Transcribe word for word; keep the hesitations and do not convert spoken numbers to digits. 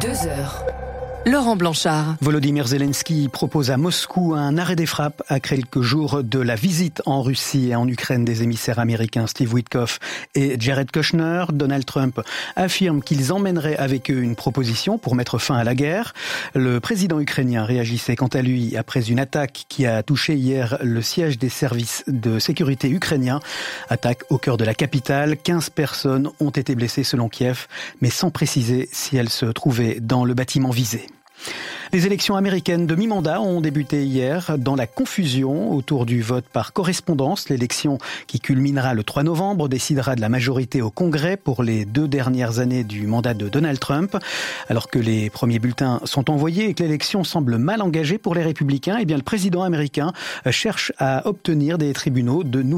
deux heures. Laurent Blanchard. Volodymyr Zelensky propose à Moscou un arrêt des frappes à quelques jours de la visite en Russie et en Ukraine des émissaires américains Steve Witkoff et Jared Kushner. Donald Trump affirme qu'ils emmèneraient avec eux une proposition pour mettre fin à la guerre. Le président ukrainien réagissait quant à lui après une attaque qui a touché hier le siège des services de sécurité ukrainiens. Attaque au cœur de la capitale. quinze personnes ont été blessées selon Kiev, mais sans préciser si elles se trouvaient dans le bâtiment visé. Les élections américaines de mi-mandat ont débuté hier dans la confusion autour du vote par correspondance. L'élection qui culminera le trois novembre décidera de la majorité au Congrès pour les deux dernières années du mandat de Donald Trump. Alors que les premiers bulletins sont envoyés et que l'élection semble mal engagée pour les républicains, eh bien le président américain cherche à obtenir des tribunaux de nouvelles